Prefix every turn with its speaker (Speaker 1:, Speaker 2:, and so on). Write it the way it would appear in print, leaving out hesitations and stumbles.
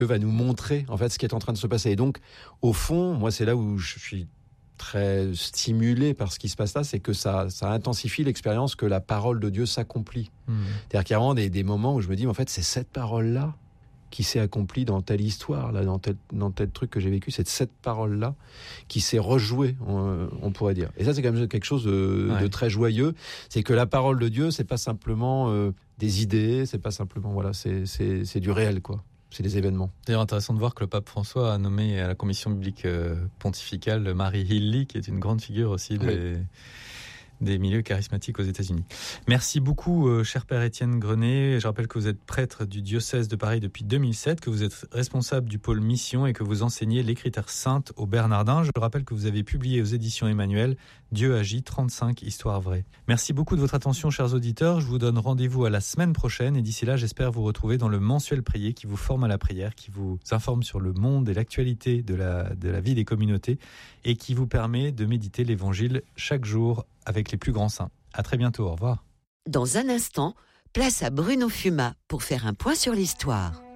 Speaker 1: Dieu va nous montrer en fait ce qui est en train de se passer. Et donc, au fond, moi, c'est là où je suis très stimulé par ce qui se passe là, c'est que ça intensifie l'expérience que la parole de Dieu s'accomplit. C'est-à-dire qu'il y a vraiment des moments où je me dis, en fait, c'est cette parole-là qui s'est accomplie dans telle histoire, là, dans tel truc que j'ai vécu, c'est cette parole-là qui s'est rejouée, on pourrait dire. Et ça, c'est quand même quelque chose de très joyeux. C'est que la parole de Dieu, c'est pas simplement des idées, c'est pas simplement, voilà, c'est du réel, quoi. C'est des événements.
Speaker 2: C'est d'ailleurs intéressant de voir que le pape François a nommé à la commission biblique pontificale Mary Hilly, qui est une grande figure aussi des milieux charismatiques aux États-Unis. Merci beaucoup, cher Père Étienne Grenet. Je rappelle que vous êtes prêtre du diocèse de Paris depuis 2007, que vous êtes responsable du pôle mission et que vous enseignez l'écriture sainte aux Bernardins. Je rappelle que vous avez publié aux éditions Emmanuel Dieu agit, 35 histoires vraies. Merci beaucoup de votre attention, chers auditeurs. Je vous donne rendez-vous à la semaine prochaine et d'ici là, j'espère vous retrouver dans le mensuel prier qui vous forme à la prière, qui vous informe sur le monde et l'actualité de la vie des communautés et qui vous permet de méditer l'évangile chaque jour avec les plus grands saints. À très bientôt, au revoir.
Speaker 3: Dans un instant, place à Bruno Fuma pour faire un point sur l'histoire.